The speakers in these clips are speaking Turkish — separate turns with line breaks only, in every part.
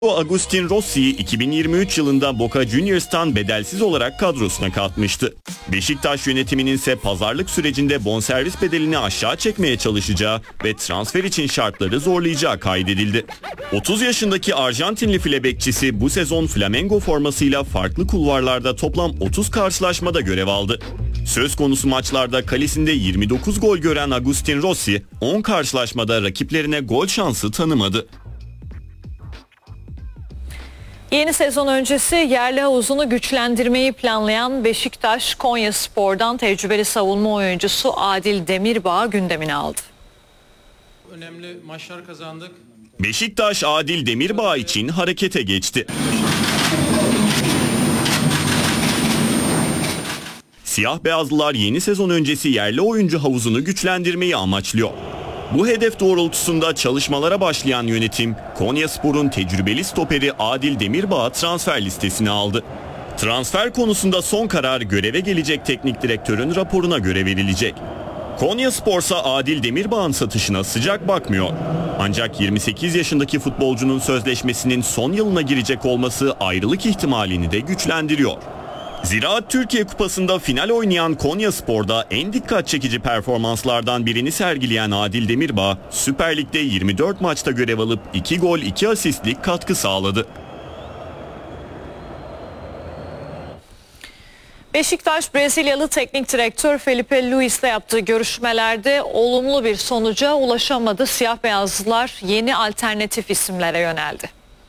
Agustín Rossi'yi 2023 yılında Boca Juniors'tan bedelsiz olarak kadrosuna katmıştı. Beşiktaş yönetiminin ise pazarlık sürecinde bonservis bedelini aşağı çekmeye çalışacağı ve transfer için şartları zorlayacağı kaydedildi. 30 yaşındaki Arjantinli file bekçisi bu sezon Flamengo formasıyla farklı kulvarlarda toplam 30 karşılaşmada görev aldı. Söz konusu maçlarda kalesinde 29 gol gören Agustín Rossi 10 karşılaşmada rakiplerine gol şansı tanımadı.
Yeni sezon öncesi yerli havuzunu güçlendirmeyi planlayan Beşiktaş, Konyaspor'dan tecrübeli savunma oyuncusu Adil Demirbağ gündemine aldı.
Önemli maçlar kazandık.
Beşiktaş Adil Demirbağ için harekete geçti. Siyah beyazlılar yeni sezon öncesi yerli oyuncu havuzunu güçlendirmeyi amaçlıyor. Bu hedef doğrultusunda çalışmalara başlayan yönetim, Konyaspor'un tecrübeli stoperi Adil Demirbağ'ı transfer listesine aldı. Transfer konusunda son karar göreve gelecek teknik direktörün raporuna göre verilecek. Konyaspor'sa Adil Demirbağ'ın satışına sıcak bakmıyor. Ancak 28 yaşındaki futbolcunun sözleşmesinin son yılına girecek olması ayrılık ihtimalini de güçlendiriyor. Ziraat Türkiye Kupası'nda final oynayan Konyaspor'da en dikkat çekici performanslardan birini sergileyen Adil Demirbağ, Süper Lig'de 24 maçta görev alıp 2 gol 2 asistlik katkı sağladı.
Beşiktaş, Brezilyalı teknik direktör Felipe Luis'le yaptığı görüşmelerde olumlu bir sonuca ulaşamadı. Siyah beyazlılar yeni alternatif isimlere yöneldi.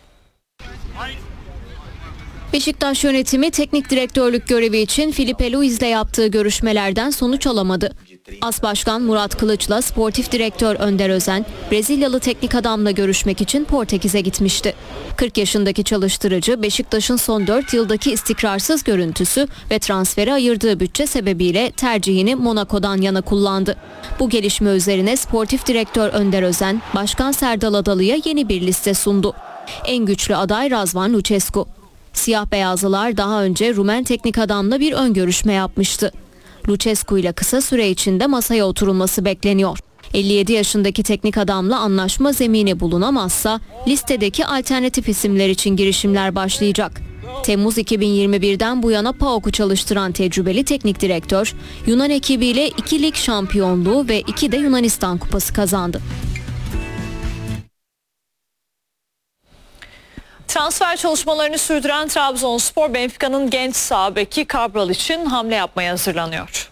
Beşiktaş yönetimi teknik direktörlük görevi için Felipe Luis'le yaptığı görüşmelerden sonuç alamadı. As Başkan Murat Kılıç'la sportif direktör Önder Özen, Brezilyalı teknik adamla görüşmek için Portekiz'e gitmişti. 40 yaşındaki çalıştırıcı Beşiktaş'ın son 4 yıldaki istikrarsız görüntüsü ve transfere ayırdığı bütçe sebebiyle tercihini Monaco'dan yana kullandı. Bu gelişme üzerine sportif direktör Önder Özen, Başkan Serdal Adalı'ya yeni bir liste sundu. En güçlü aday Razvan Lucescu. Siyah beyazlılar daha önce Rumen teknik adamla bir ön görüşme yapmıştı. Lucescu ile kısa süre içinde masaya oturulması bekleniyor. 57 yaşındaki teknik adamla anlaşma zemini bulunamazsa listedeki alternatif isimler için girişimler başlayacak. Temmuz 2021'den bu yana PAOK'u çalıştıran tecrübeli teknik direktör, Yunan ekibiyle 2 lig şampiyonluğu ve 2 de Yunanistan kupası kazandı.
Transfer çalışmalarını sürdüren Trabzonspor, Benfica'nın genç sağ beki Cabral için hamle yapmaya hazırlanıyor.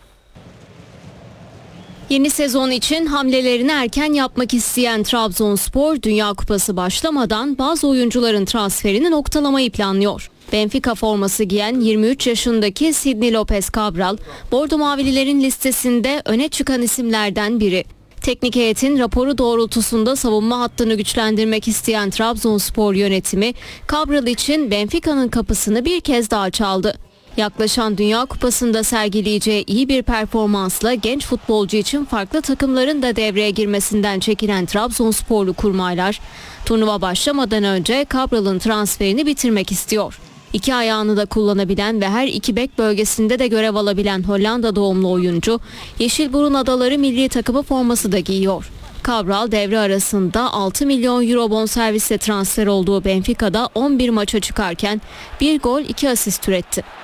Yeni sezon için hamlelerini erken yapmak isteyen Trabzonspor, Dünya Kupası başlamadan bazı oyuncuların transferini noktalamayı planlıyor. Benfica forması giyen 23 yaşındaki Sidney Lopez Cabral, Bordo Mavililerin listesinde öne çıkan isimlerden biri. Teknik heyetin raporu doğrultusunda savunma hattını güçlendirmek isteyen Trabzonspor yönetimi, Cabral için Benfica'nın kapısını bir kez daha çaldı. Yaklaşan Dünya Kupası'nda sergileyeceği iyi bir performansla genç futbolcu için farklı takımların da devreye girmesinden çekinen Trabzonsporlu kurmaylar, turnuva başlamadan önce Cabral'ın transferini bitirmek istiyor. İki ayağını da kullanabilen ve her iki bek bölgesinde de görev alabilen Hollanda doğumlu oyuncu, Yeşilburun Adaları milli takımı forması da giyiyor. Cabral devre arasında 6 milyon euro bonservisle transfer olduğu Benfica'da 11 maça çıkarken 1 gol 2 asist üretti.